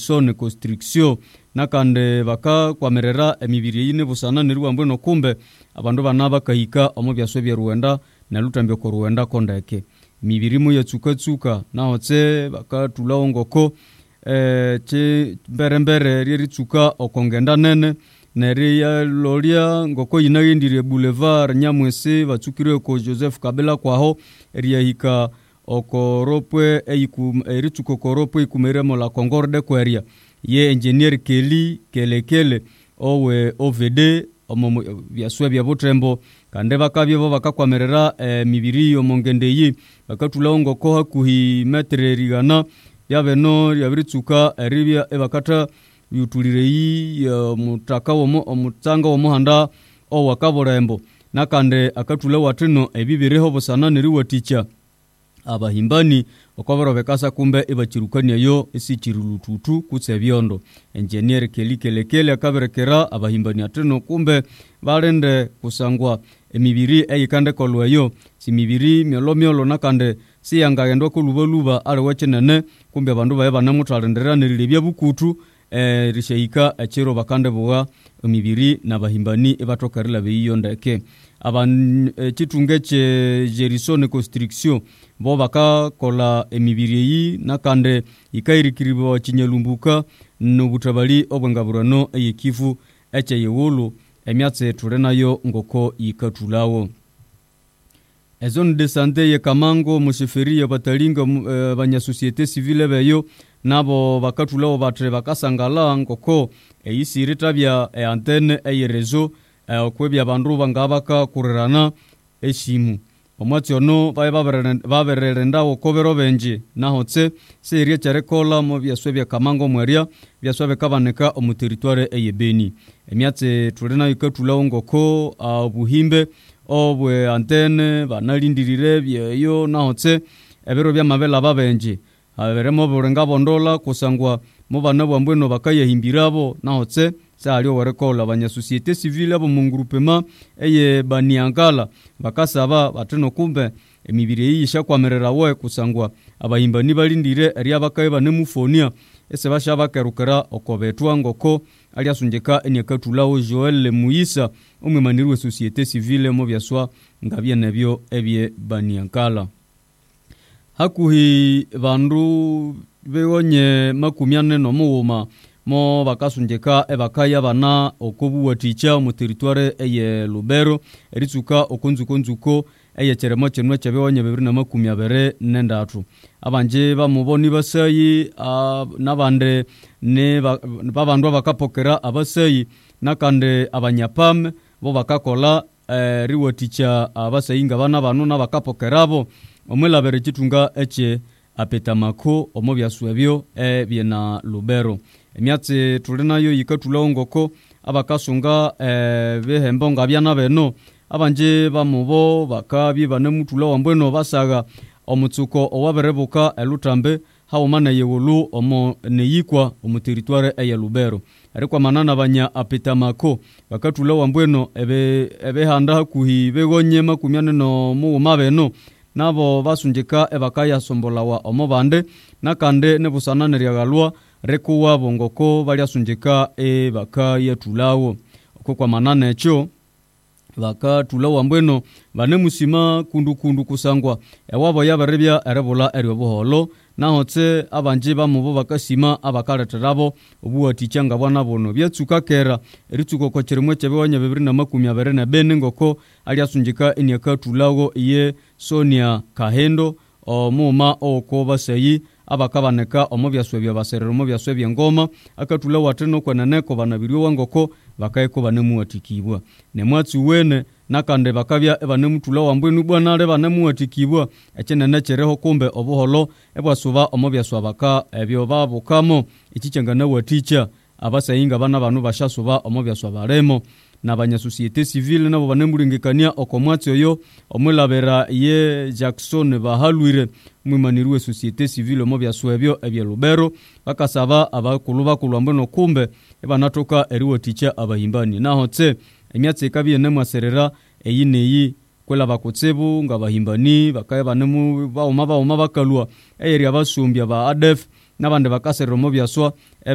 Gerson Constriction nakande baka kwamerera emibiri yine busana niruwa mbweno kumbe abandu bana bakahika omu byaswe bya Rwanda na lutambye ko Rwanda kondake mibiri mu yatsuka naho tse bakatulawo ngoko che berembere ritsuka okongenda nene neri ya loria ngoko yinagindire boulevard Nyamwese batsukire ko Joseph Kabila kwaho eriyahika okoropwe eritsuko koropwe ikumeremo la Concorde kweria ye engineer Kelekele owe OVD omo byaswe bya Butembo kande bakabye bo bakakwamerera mibiri yo mongendeyi bakatulawo ngoko hakuhi metre rigana yabeno yabiritsuka eribya ebakata yutulireyi mutaka womo omutanga womuhanda owakaborembo nakande akatula watino ebibireho busana neriwaticha abahimbani okobero bekasa kumbe ebachirukania yo esichirulututu kutsebyondo engineer Kelekele akaberekera abahimbani atino kumbe balende kusangwa emibiri eyikande kolweyo si mibiri myolomyolo nakande siyangayendo kulubaluba ale wachenene kumbe abandu baye banamuthalenderera nerilebya bukutu risheika echero bakande buwa emibiri nabahimbani ebatokarila beyiyo ndeke chitunge che Gerson Constriction bo bakakola emibiri yi nakande ikairikiribo chinyalumbuka nobutabali obwengaburano eyikifu eche yewolo emyatse turenayo ngoko yikatulawo zone de santé ye Kamango musheferi ya batalinga banya société civile beyo nabo bakatulawo batre bakasangala ngoko eyisirita bya antenne eyerezo okwebya bandu bangabaka kurerana eshimu omwatyono babererenda okobero benje naho tse serie charekola mo byaswe bya Kamango mweria byaswe bekabaneka omu territoire eyebeni emyatse turena ikatulawo ngoko obuhimbe obwe antenne banalindirire byeyo naho tse ebero bya mabela babenje aberemo burenga bondola kusangwa mu bana bwambweno bakayehimbirabo naho tse salio werekola banya société civile abo mu groupement eye baniangala bakasaba bateno kumbe emibiri yisha kwamerera we kusangwa abahimbani balindire eriya bakaye banemufonia ese bashaba kerukera okobetwa ngoko aliasunjeka enyakatulawo Joel Muisa umwemanirwe société civile mo byaswa ngabye nebyo ebye baniangala hakuhi bandu beonye makumyane no muuma mo bakasunjeka ebakaya bana okobuwaticha mu territoire eye Lubero eritsuka okonzuko eye cheremo chenwe chebonye 2023 abanje bamuboni basayi nabande ne babandu bakapokera abasayi nakande abanyapam bo bakakola riwaticha abasayinga bana banu nabakapokerabo omwelabere chitunga eche apetamako omobyaswebyo byena Lubero emyatse tulinayo yikatulawo ngoko abakasunga behembo ngabyana beno abanje bamubo bakabye banemutula wambweno basaga omutsuko owaberebuka elutambe haumana yewulu omo neyikwa omu territoire eye Lubero ariko manana banya apetamako bakatula wambweno ebehanda hakuhi begonye makumyane no muuma beno nabo basunjika ebakaya sombolawa omobande nakande nebusana ryagalwa rekuwa bongoko balyasunjika ebakaya tulawo okwa manana echo bakatulawo mbweno banemusima kundu kusangwa ewabo yabarebya erebola eryoboholo naho tse abanje bamubo bakasima abakareterabo obuwatichanga bwana bono byatsuka kera eritsuko kocheremwe chebewanya 2024 ngoko aliasunjika enyakatulawo iye Sonia Kahendo omuma okoba sayi abakabaneka omubyaswe bya baserero mubyaswe bya ngoma akatula wateno kwananeko banabiryo wangoko bakayeko banemuwatikibwa nemwatsu wene nakande bakabya ebanemutula wambwenu bwanale banemuwatikibwa echenene chereho kumbe obuholo ebwasuba omubyaswa baka ebyo babukamo ikichangana waticha abasayinga bana banu bashasuba omubyaswa baremo nabanya société civile nabo banemulingikania okomwatsi oyo omulabera ye Jackson bahalwire mwimanirwe société civile mo byaswebyo ebye Lubero bakasaba abakuluba kulwambeno kumbe ebanatoka eriwoticha abahimbani naho tse emyatsi kabye nemwaserera eyineyi kwela bakutsebu ngabahimbani bakaye banemu bauma bakalwa eyeri abasumbya ba ADF nabande bakaserera mo byaswa